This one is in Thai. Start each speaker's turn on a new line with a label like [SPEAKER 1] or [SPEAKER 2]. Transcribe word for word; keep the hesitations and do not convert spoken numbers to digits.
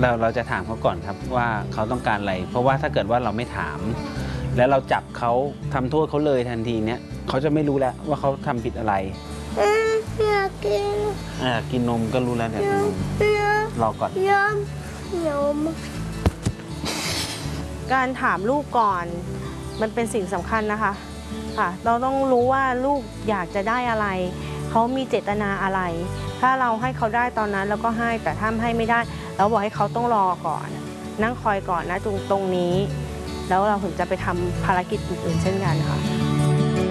[SPEAKER 1] เราเราจะถามเขาก่อนครับว่าเขาต้องการอะไรเพราะว่าถ้าเกิดว่าเราไม่ถาม แล้วเราจับเขาทำโทษเขาเลยทันทีเนี้ยเขาจะไม่รู้แล้วว่าเขาทำผิดอะไร
[SPEAKER 2] อยากกิน
[SPEAKER 1] อ่ากินนมก็รู้แล้วเนี่ยกินนมรอก่อน
[SPEAKER 2] ยำนม
[SPEAKER 3] การถามลูกก่อนมันเป็นสิ่งสำคัญนะคะค่ะเราต้องรู้ว่าลูกอยากจะได้อะไรเขามีเจตนาอะไรถ้าเราให้เขาได้ตอนนั้นเราก็ให้แต่ถ้าให้ไม่ได้เราบอกให้เขาต้องรอก่อนนั่งคอยก่อนนะตรงตรงนี้แล้วเราถึงจะไปทำภารกิจอื่นๆเช่นกันค่ะ